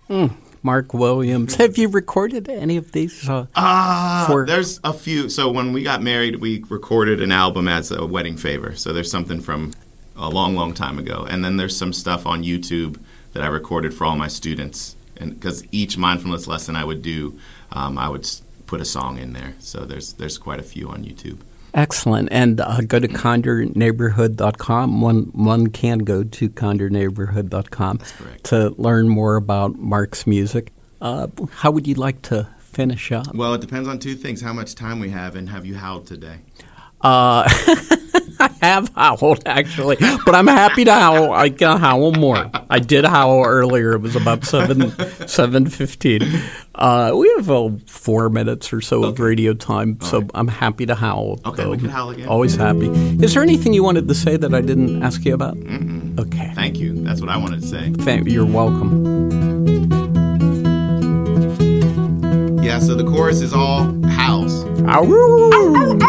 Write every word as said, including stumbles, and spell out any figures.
Mm, Mark Williams. Have you recorded any of these? Uh, uh, for- there's a few. So when we got married, we recorded an album as a wedding favor. So there's something from a long, long time ago. And then there's some stuff on YouTube that I recorded for all my students. And because each mindfulness lesson I would do, um, I would put a song in there. So there's there's quite a few on YouTube. Excellent. And uh, go to condor neighborhood dot com. One one can go to condor neighborhood dot com to learn more about Mark's music. Uh, how would you like to finish up? Well, it depends on two things: how much time we have, and have you howled today? Uh, I have howled, actually, but I'm happy to howl. I can howl more. I did howl earlier. It was about seven seven fifteen. Uh, we have uh, four minutes or so okay. of radio time, All so right. I'm happy to howl. Okay, though. we can howl again. Always happy. Is there anything you wanted to say that I didn't ask you about? Mm-mm. Okay. Thank you. That's what I wanted to say. Thank you. You're welcome. Yeah, so the chorus is all howls. Ow.